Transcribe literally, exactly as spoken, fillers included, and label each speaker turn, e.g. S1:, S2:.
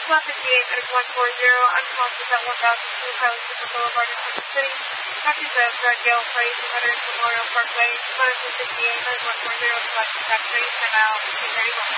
S1: one fifty-eight, there's one forty. I'm calling this at one thousand two Highway Super Boulevard in Kansas City. Copy the Red Gale Freight, two hundred Memorial Parkway, one fifty-eight, there's one forty, select tax rate, ten out, two thirty-one.